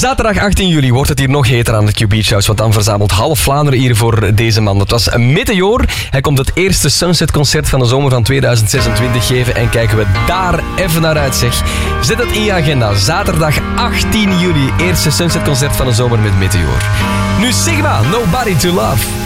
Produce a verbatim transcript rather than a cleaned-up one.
Zaterdag achttien juli wordt het hier nog heter aan de Q Beach House, want dan verzamelt half Vlaanderen hier voor deze man. Het was een Meteor. Hij komt het eerste Sunset-concert van de zomer van tweeduizend zesentwintig geven en kijken we daar even naar uit, zeg. Zet het in je agenda. Zaterdag achttien juli, eerste Sunset-concert van de zomer met Meteor. Nu Sigma, Nobody to Love.